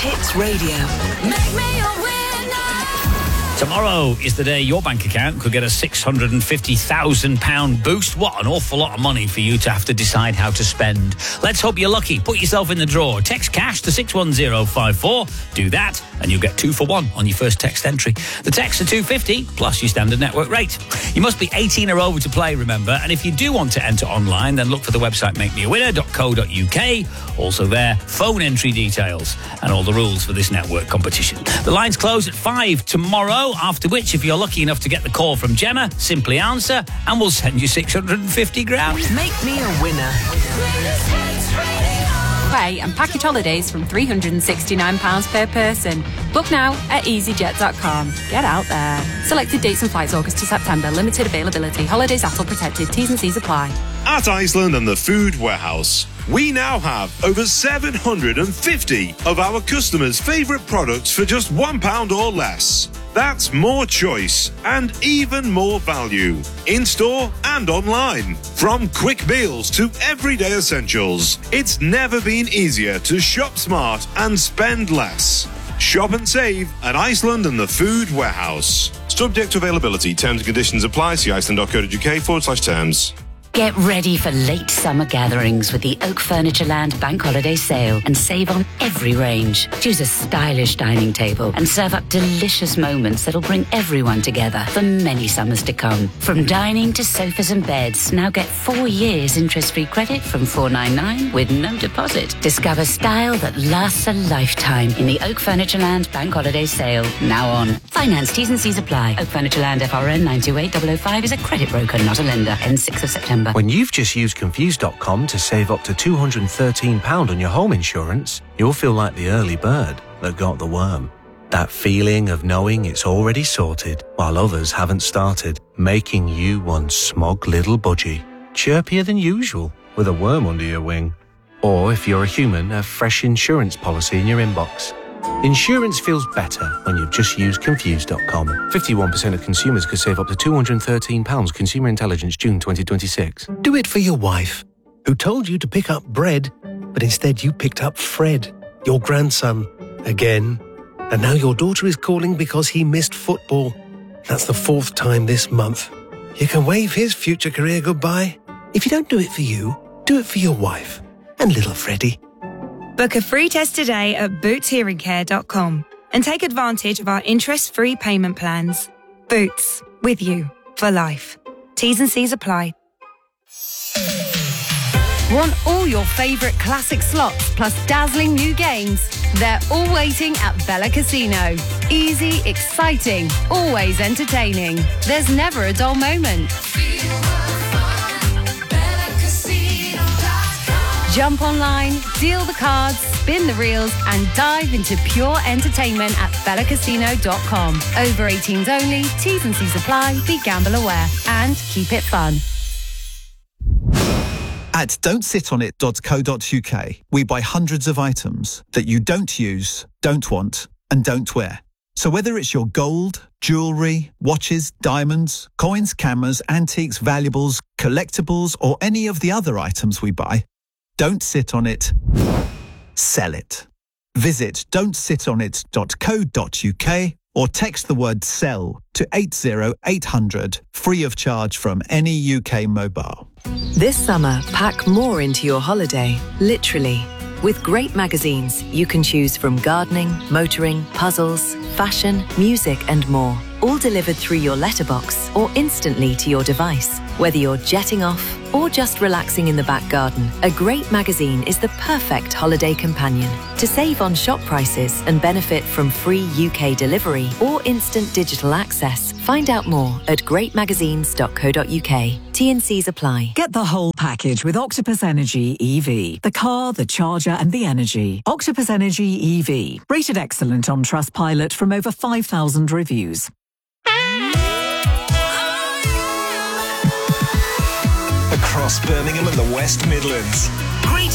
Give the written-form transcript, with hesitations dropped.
Hits Radio. Make me a winner. Tomorrow is the day your bank account could get a £650,000 boost. What an awful lot of money for you to have to decide how to spend. Let's hope you're lucky. Put yourself in the draw. Text cash to 61054. Do that and you'll get 2 for 1 on your first text entry. The texts are $2.50 plus your standard network rate. You must be 18 or over to play, remember. And if you do want to enter online, then look for the website makemeawinner.co.uk. Also there, phone entry details and all the rules for this network competition. The lines close at 5 tomorrow. After which, if you're lucky enough to get the call from Gemma, simply answer and we'll send you 650 grand. Make me a winner. Play and package holidays from £369 per person. Book now at easyjet.com. Get out there. Selected dates and flights August to September. Limited availability. Holidays ATOL protected. T's and C's apply. At Iceland and the Food Warehouse, we now have over 750 of our customers' favourite products for just £1 or less. That's more choice and even more value, in-store and online. From quick meals to everyday essentials, it's never been easier to shop smart and spend less. Shop and save at Iceland and the Food Warehouse. Subject to availability, terms and conditions apply. See iceland.co.uk/terms. Get ready for late summer gatherings with the Oak Furnitureland Bank Holiday Sale and save on every range. Choose a stylish dining table and serve up delicious moments that'll bring everyone together for many summers to come. From dining to sofas and beds, now get 4 years interest-free credit from $499 with no deposit. Discover style that lasts a lifetime in the Oak Furnitureland Bank Holiday Sale. Now on. Finance T's and C's apply. Oak Furnitureland FRN 928005 is a credit broker, not a lender. Ends 6th of September. When you've just used Confused.com to save up to £213 on your home insurance, you'll feel like the early bird that got the worm. That feeling of knowing it's already sorted while others haven't started, making you one smug little budgie, chirpier than usual with a worm under your wing. Or if you're a human, a fresh insurance policy in your inbox. Insurance feels better when you've just used Confused.com. 51% of consumers could save up to £213. Consumer Intelligence, June 2026. Do it for your wife, who told you to pick up bread, but instead you picked up Fred, your grandson, again. And now your daughter is calling because he missed football. That's the 4th time this month. You can wave his future career goodbye. If you don't do it for you, do it for your wife and little Freddie. Book a free test today at bootshearingcare.com and take advantage of our interest-free payment plans. Boots, with you for life. T's and C's apply. Want all your favourite classic slots plus dazzling new games? They're all waiting at Bella Casino. Easy, exciting, always entertaining. There's never a dull moment. Jump online, deal the cards, spin the reels and dive into pure entertainment at bellacasino.com. Over 18s only, T's and C's apply, be gamble aware and keep it fun. At don'tsitonit.co.uk, we buy hundreds of items that you don't use, don't want and don't wear. So whether it's your gold, jewellery, watches, diamonds, coins, cameras, antiques, valuables, collectibles or any of the other items we buy, don't sit on it, sell it. Visit don'tsitonit.co.uk or text the word SELL to 80800, free of charge from any UK mobile. This summer, pack more into your holiday, literally. With great magazines, you can choose from gardening, motoring, puzzles, fashion, music and more. All delivered through your letterbox or instantly to your device. Whether you're jetting off or just relaxing in the back garden, a great magazine is the perfect holiday companion. To save on shop prices and benefit from free UK delivery or instant digital access, find out more at greatmagazines.co.uk. T&Cs apply. Get the whole package with Octopus Energy EV. The car, the charger and the energy. Octopus Energy EV. Rated excellent on Trustpilot from over 5,000 reviews. Across Birmingham and the West Midlands. Greetings.